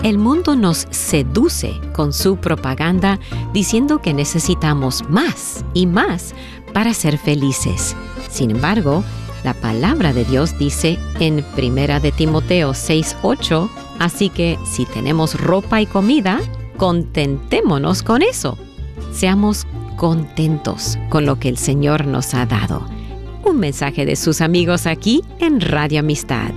El mundo nos seduce con su propaganda diciendo que necesitamos más y más para ser felices. Sin embargo, la palabra de Dios dice en 1 de Timoteo 6:8, así que si tenemos ropa y comida, contentémonos con eso. Seamos contentos con lo que el Señor nos ha dado. Un mensaje de sus amigos aquí en Radio Amistad.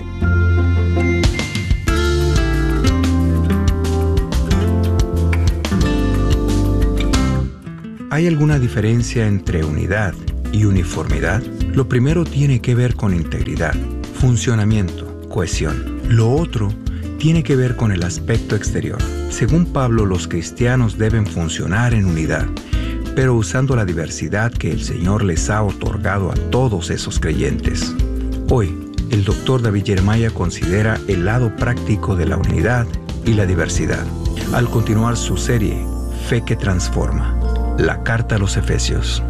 ¿Hay alguna diferencia entre unidad y uniformidad? Lo primero tiene que ver con integridad, funcionamiento, cohesión. Lo otro tiene que ver con el aspecto exterior. Según Pablo, los cristianos deben funcionar en unidad, pero usando la diversidad que el Señor les ha otorgado a todos esos creyentes. Hoy, el Dr. David Jeremiah considera el lado práctico de la unidad y la diversidad, al continuar su serie Fe que Transforma, la carta a los Efesios.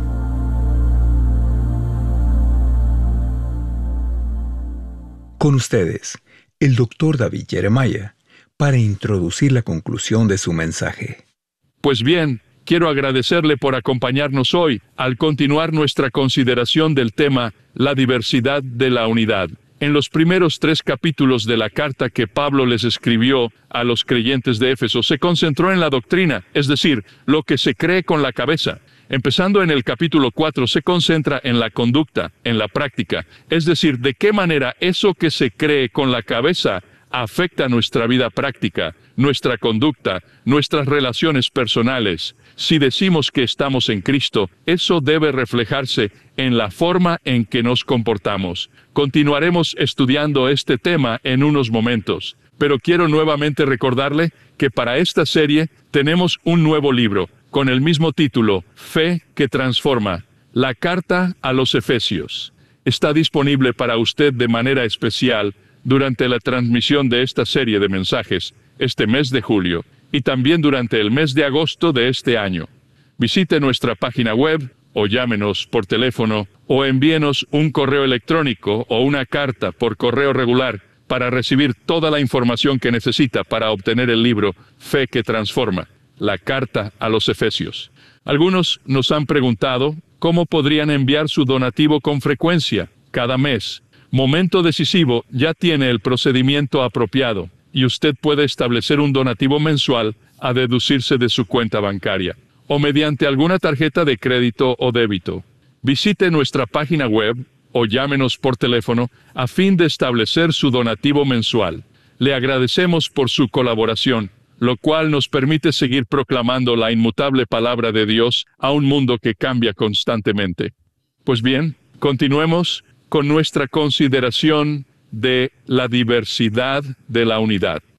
Con ustedes, el Dr. David Jeremiah, para introducir la conclusión de su mensaje. Pues bien, quiero agradecerle por acompañarnos hoy al continuar nuestra consideración del tema La diversidad de la unidad. En los primeros 3 capítulos de la carta que Pablo les escribió a los creyentes de Éfeso, se concentró en la doctrina, es decir, lo que se cree con la cabeza. Empezando en el capítulo 4, se concentra en la conducta, en la práctica, es decir, de qué manera eso que se cree con la cabeza afecta nuestra vida práctica, nuestra conducta, nuestras relaciones personales. Si decimos que estamos en Cristo, eso debe reflejarse en la forma en que nos comportamos. Continuaremos estudiando este tema en unos momentos, pero quiero nuevamente recordarle que para esta serie tenemos un nuevo libro, con el mismo título, Fe que Transforma, la carta a los Efesios. Está disponible para usted de manera especial durante la transmisión de esta serie de mensajes, este mes de julio, y también durante el mes de agosto de este año. Visite nuestra página web, o llámenos por teléfono, o envíenos un correo electrónico o una carta por correo regular para recibir toda la información que necesita para obtener el libro Fe que Transforma, la carta a los Efesios. Algunos nos han preguntado cómo podrían enviar su donativo con frecuencia, cada mes. Momento Decisivo ya tiene el procedimiento apropiado y usted puede establecer un donativo mensual a deducirse de su cuenta bancaria o mediante alguna tarjeta de crédito o débito. Visite nuestra página web o llámenos por teléfono a fin de establecer su donativo mensual. Le agradecemos por su colaboración, lo cual nos permite seguir proclamando la inmutable palabra de Dios a un mundo que cambia constantemente. Pues bien, continuemos con nuestra consideración de la diversidad de la unidad.